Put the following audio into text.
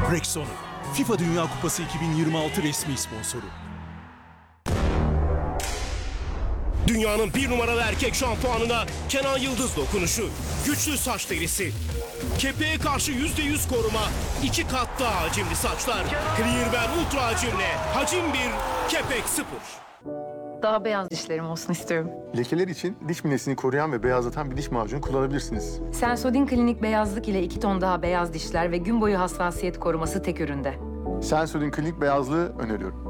Rexona, FIFA Dünya Kupası 2026 resmi sponsoru. Dünyanın bir numaralı erkek şampuanına Kenan Yıldız dokunuşu. Güçlü saç derisi. Kepeğe karşı %100 koruma. 2 kat daha hacimli saçlar. Clearwear Ultra hacimle. Hacim 1, kepek 0. Daha beyaz dişlerim olsun istiyorum. Lekeler için diş minesini koruyan ve beyazlatan bir diş macunu kullanabilirsiniz. Sensodyne Klinik beyazlık ile 2 ton daha beyaz dişler ve gün boyu hassasiyet koruması tek üründe. Sensodyne Klinik beyazlığı öneriyorum.